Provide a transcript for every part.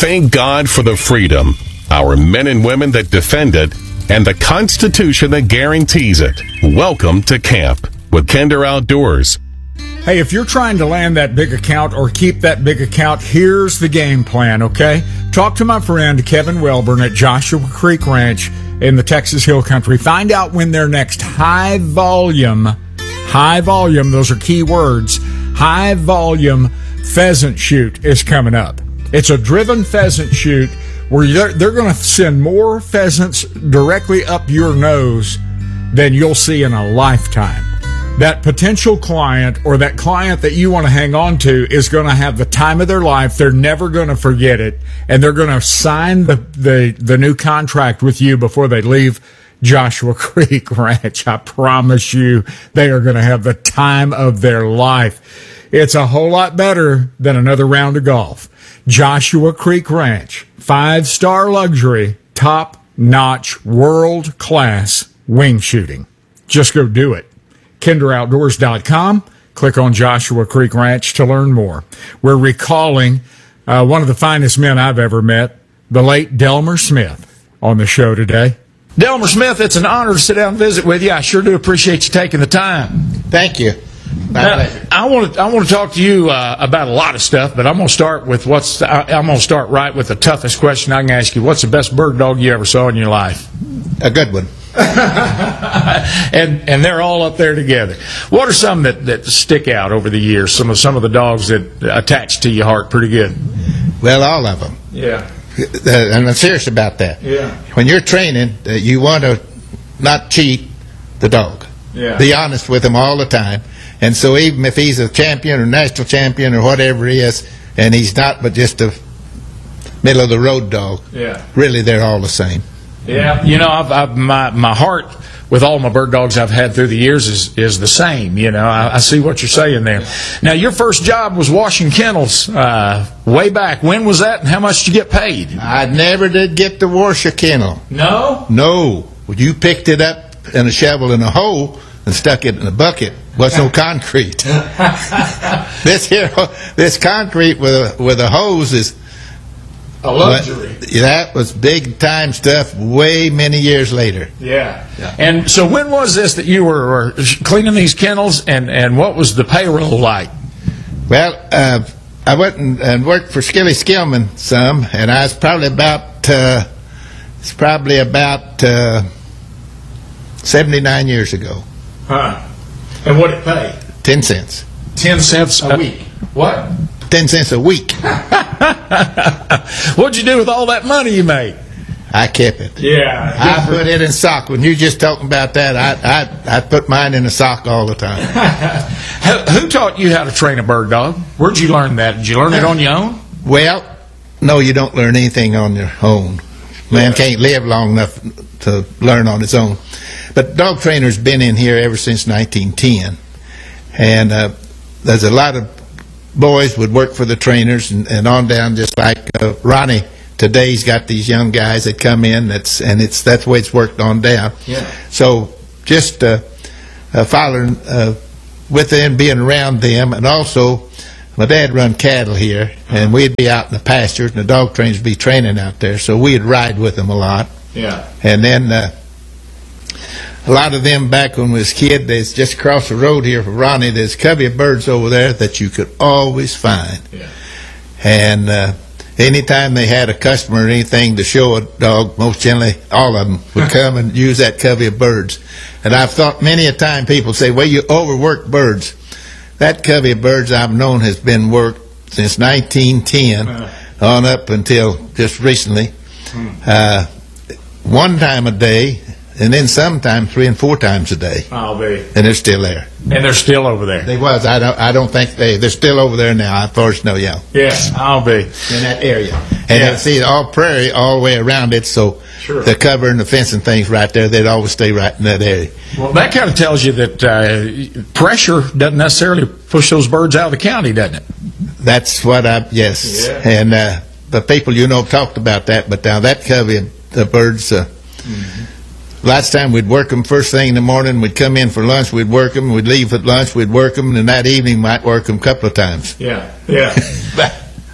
Thank God for the freedom, our men and women that defend it, and the Constitution that guarantees it. Welcome to camp with Kinder Outdoors. Hey, if you're trying to land that big account or keep that big account, here's the game plan, okay? Talk to my friend Kevin Welburn at Joshua Creek Ranch in the Texas Hill Country. Find out when their next high volume, those are key words, high volume pheasant shoot is coming up. It's a driven pheasant shoot where they're going to send more pheasants directly up your nose than you'll see in a lifetime. That potential client or that client that you want to hang on to is going to have the time of their life. They're never going to forget it, and they're going to sign the new contract with you before they leave Joshua Creek Ranch. I promise you they are going to have the time of their life. It's a whole lot better than another round of golf. Joshua Creek Ranch, 5-star luxury, top-notch, world-class wing shooting. Just go do it. KinderOutdoors.com. Click on Joshua Creek Ranch to learn more. We're recalling one of the finest men I've ever met, the late Delmer Smith, on the show today. Delmer Smith, it's an honor to sit down and visit with you. I sure do appreciate you taking the time. Thank you. I want to talk to you about a lot of stuff, but I'm going to start with right with the toughest question I can ask you. What's the best bird dog you ever saw in your life? A good one. and they're all up there together. What are some that stick out over the years? Some of the dogs that attach to your heart pretty good. Well, all of them. Yeah. And I'm serious about that. Yeah. When you're training, you want to not cheat the dog. Yeah. Be honest with him all the time. And so even if he's a champion or national champion or whatever he is, and he's not but just a middle of the road dog, yeah, really they're all the same. Yeah, you know, my heart with all my bird dogs I've had through the years is the same. You know, I see what you're saying there. Now, your first job was washing kennels way back. When was that, and how much did you get paid? I never did get to wash a kennel. No? No. Well, you picked it up in a shovel in a hole and stuck it in a bucket. Was no concrete. This concrete with a hose is a luxury. That was big time stuff way many years later. Yeah. And so when was this that you were cleaning these kennels, and what was the payroll like? Well, I went and worked for Skilly Skillman some, and I was probably about 79 years ago. Huh. And what did it pay? 10 cents. 10 cents a week. What? 10 cents a week. What'd you do with all that money you made? I kept it. Yeah. I put it in sock. When you just talking about that, I put mine in a sock all the time. Who taught you how to train a bird dog? Where'd you learn that? Did you learn it on your own? Well, no, you don't learn anything on your own. Man can't live long enough to learn on his own. But dog trainer's been in here ever since 1910. And there's a lot of boys would work for the trainers and on down, just like Ronnie. Today's got these young guys that come in. That's the way it's worked on down. Yeah. So just following with them, being around them, and also my dad run cattle here, and we'd be out in the pastures, and the dog trainers would be training out there. So we'd ride with them a lot. Yeah. And then a lot of them back when we was a kid, there's just across the road here from Ronnie, there's a covey of birds over there that you could always find. Yeah. And anytime they had a customer or anything to show a dog, most generally all of them would come and use that covey of birds. And I've thought many a time people say, well, you overwork birds. That covey of birds I've known has been worked since 1910 on up until just recently. One time a day, and then sometimes 3 and 4 times a day. I'll be. And they're still there. And they're still over there. They was. I don't think they're still over there now, as far as I know, yeah. Yeah, I'll be. In that area. And see, all prairie all the way around it, so sure. The cover and the fence and things right there, they'd always stay right in that area. Well, that kind of tells you that pressure doesn't necessarily push those birds out of the county, doesn't it? That's what yes. Yeah. And the people talked about that, but now that covey of the birds, last time we'd work them first thing in the morning, we'd come in for lunch, we'd work them, we'd leave at lunch, we'd work them, and that evening might work them a couple of times. Yeah.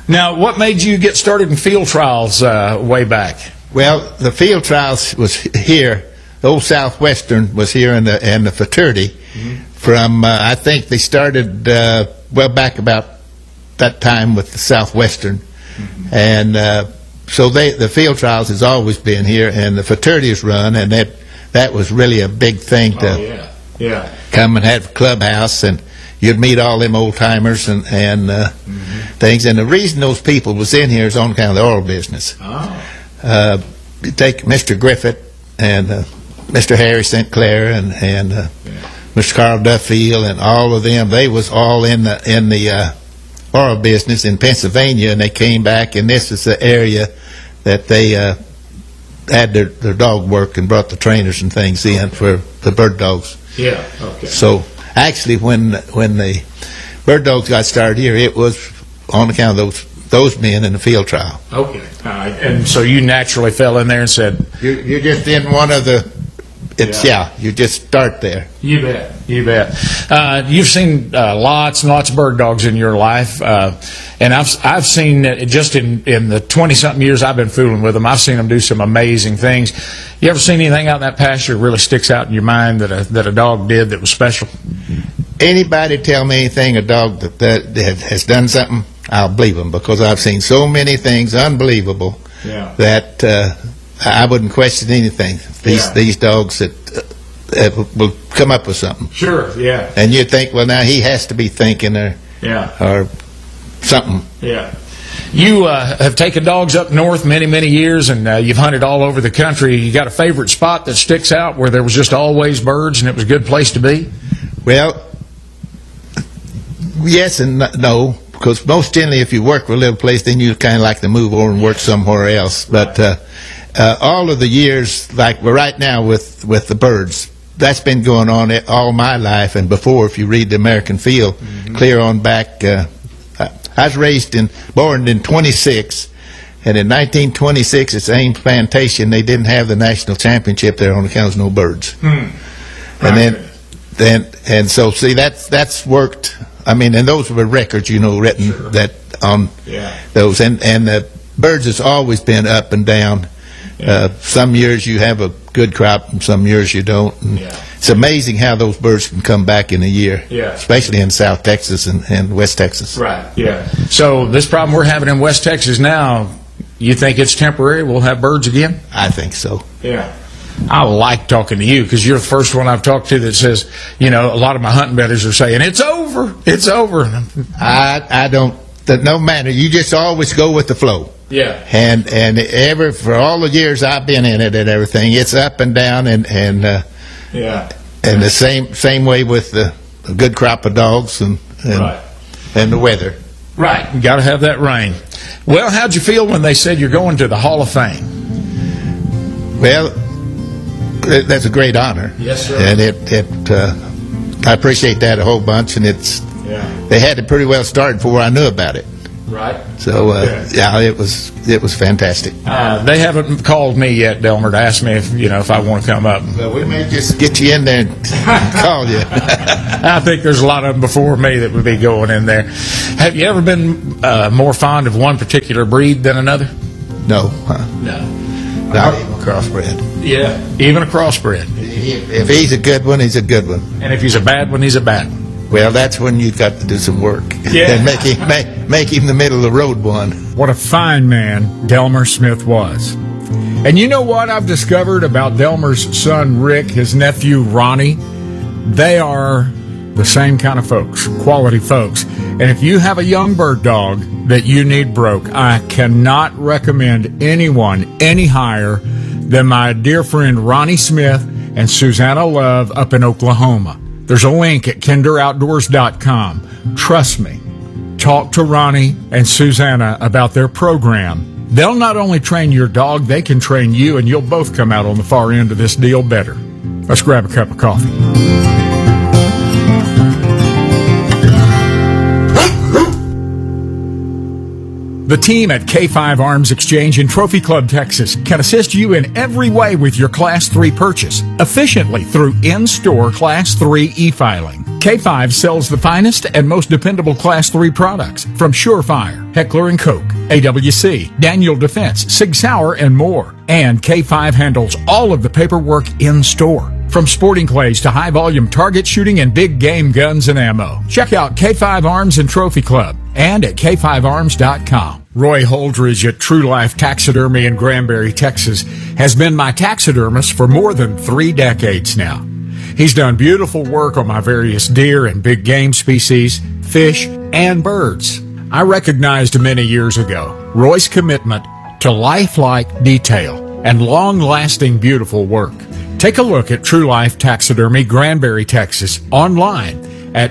Now, what made you get started in field trials way back? Well, the field trials was here. The old Southwestern was here in the fraternity. From I think they started back about that time with the Southwestern, and so the field trials has always been here, and the fraternities run, and that was really a big thing to come and have a clubhouse, and you'd meet all them old timers and things. And the reason those people was in here is on account of the oil business. You take Mr. Griffith and Mr. Harry St. Clair and Mr. Carl Duffield and all of them. They was all in the oil business in Pennsylvania, and they came back, and this is the area that they had their dog work and brought the trainers and things in for the bird dogs. Yeah. Okay. So actually, when the bird dogs got started here, it was on account of those men in the field trial. Okay. And so you naturally fell in there and said, You're just in one of the. You just start there. You bet. You've seen lots and lots of bird dogs in your life, and I've seen just in the 20-something years I've been fooling with them, I've seen them do some amazing things. You ever seen anything out in that pasture that really sticks out in your mind that a dog did that was special? Anybody tell me anything a dog that has done something, I'll believe them, because I've seen so many things unbelievable that I wouldn't question anything. These dogs that will come up with something. Sure, yeah. And you'd think, well, now he has to be thinking or something. Yeah. You have taken dogs up north many, many years, and you've hunted all over the country. You got a favorite spot that sticks out where there was just always birds and it was a good place to be? Well, yes and no, because most generally if you work for a little place, then you kind of like to move over and work somewhere else. But all of the years, like we're right now with the birds, that's been going on all my life and before. If you read the American Field, clear on back, I was born in 26, and in 1926 at Ames Plantation they didn't have the national championship there on account of no birds. And then so see that's worked. I mean, and those were records, written that on those, and the birds has always been up and down. Some years you have a good crop, and some years you don't. And it's amazing how those birds can come back in a year, especially in South Texas and West Texas. Right. Yeah. So this problem we're having in West Texas now, you think it's temporary? We'll have birds again? I think so. Yeah. I like talking to you because you're the first one I've talked to that says, a lot of my hunting bettors are saying, it's over. It's over. I don't, no matter. You just always go with the flow. Yeah. And for all the years I've been in it and everything, it's up and down and the same way with the good crop of dogs and the weather. Right. You got to have that rain. Well, how'd you feel when they said you're going to the Hall of Fame? Well, that's a great honor. Yes, sir. And I appreciate that a whole bunch, and they had it pretty well started before I knew about it. Right. So it was fantastic. They haven't called me yet, Delmer, to ask me if I want to come up. Well, we may just get you in there and call you. I think there's a lot of them before me that would be going in there. Have you ever been more fond of one particular breed than another? No. No. Not even a crossbred. Yeah, even a crossbred. If he's a good one, he's a good one. And if he's a bad one, he's a bad one. Well, that's when you've got to do some work. Yeah. And make him the middle of the road one. What a fine man Delmer Smith was. And you know what I've discovered about Delmer's son, Rick, his nephew, Ronnie? They are the same kind of folks, quality folks. And if you have a young bird dog that you need broke, I cannot recommend anyone any higher than my dear friend Ronnie Smith and Susanna Love up in Oklahoma. There's a link at kinderoutdoors.com. Trust me, talk to Ronnie and Susanna about their program. They'll not only train your dog, they can train you, and you'll both come out on the far end of this deal better. Let's grab a cup of coffee. The team at K5 Arms Exchange in Trophy Club, Texas can assist you in every way with your Class 3 purchase, efficiently through in-store Class 3 e-filing. K5 sells the finest and most dependable Class 3 products from Surefire, Heckler & Koch, AWC, Daniel Defense, Sig Sauer, and more. And K5 handles all of the paperwork in-store, from sporting clays to high-volume target shooting and big game guns and ammo. Check out K5 Arms and Trophy Club and at k5arms.com. Roy Holdridge at True Life Taxidermy in Granbury, Texas, has been my taxidermist for more than 3 decades now. He's done beautiful work on my various deer and big game species, fish, and birds. I recognized many years ago Roy's commitment to lifelike detail and long-lasting beautiful work. Take a look at True Life Taxidermy, Granbury, Texas, online at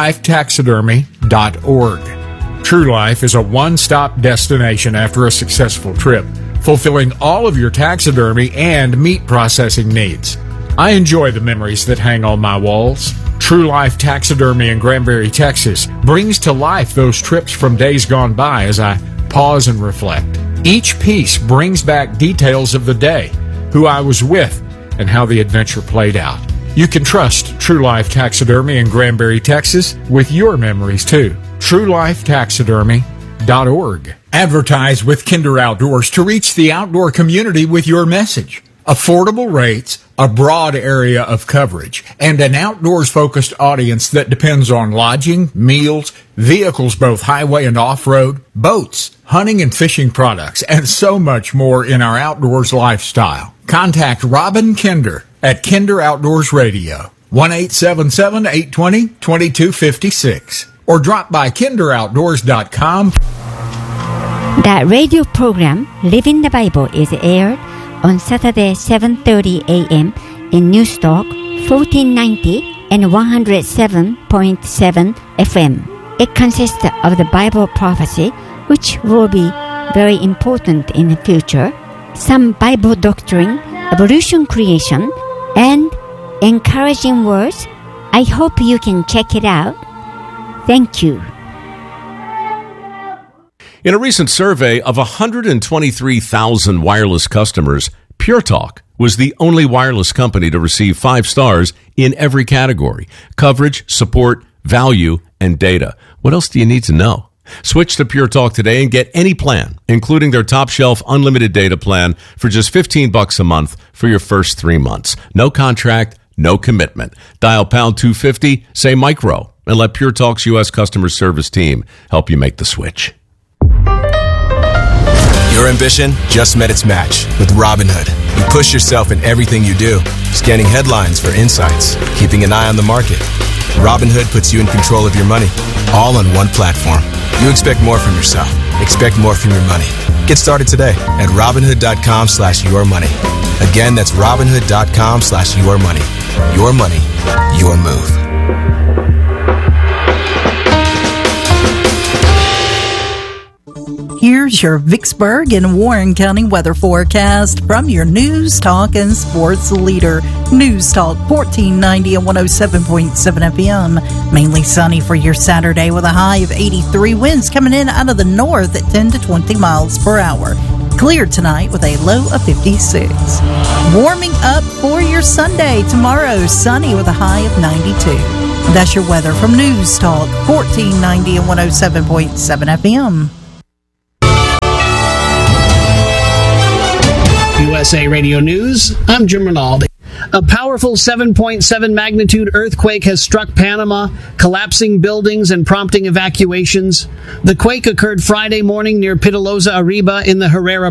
truelifetaxidermy.org. True Life is a one-stop destination after a successful trip, fulfilling all of your taxidermy and meat processing needs. I enjoy the memories that hang on my walls. True Life Taxidermy in Granbury, Texas, brings to life those trips from days gone by as I pause and reflect. Each piece brings back details of the day, who I was with, and how the adventure played out. You can trust True Life Taxidermy in Granbury, Texas with your memories too. TrueLifeTaxidermy.org. Advertise with Kinder Outdoors to reach the outdoor community with your message. Affordable rates, a broad area of coverage, and an outdoors-focused audience that depends on lodging, meals, vehicles both highway and off-road, boats, hunting and fishing products, and so much more in our outdoors lifestyle. Contact Robin Kinder at Kinder Outdoors Radio, 1-877-820-2256, or drop by kinderoutdoors.com. The radio program Living the Bible is aired on Saturday 7:30 a.m. in Newstalk 1490 and 107.7 FM. It consists of the Bible prophecy, which will be very important in the future, some Bible doctrine, evolution creation, and encouraging words. I hope you can check it out. Thank you. In a recent survey of 123,000 wireless customers, Pure Talk was the only wireless company to receive 5 stars in every category: coverage, support, value, and data. What else do you need to know? Switch to Pure Talk today and get any plan, including their top shelf unlimited data plan, for just $15 a month for your first 3 months. No contract, no commitment. Dial pound 250, say micro, and let Pure Talk's U.S. customer service team help you make the switch. Your ambition just met its match with Robinhood. You push yourself in everything you do, scanning headlines for insights, keeping an eye on the market. Robinhood puts you in control of your money, all on one platform. You expect more from yourself. Expect more from your money. Get started today at Robinhood.com/yourmoney. Again, that's Robinhood.com/yourmoney. Your money, your move. Here's your Vicksburg and Warren County weather forecast from your News Talk and Sports leader. News Talk 1490 and 107.7 FM. Mainly sunny for your Saturday with a high of 83. Winds coming in out of the north at 10 to 20 miles per hour. Clear tonight with a low of 56. Warming up for your Sunday. Tomorrow, sunny with a high of 92. That's your weather from News Talk 1490 and 107.7 FM. USA Radio News, I'm Jim Rinaldi. A powerful 7.7 magnitude earthquake has struck Panama, collapsing buildings and prompting evacuations. The quake occurred Friday morning near Pitalosa Arriba in the Herrera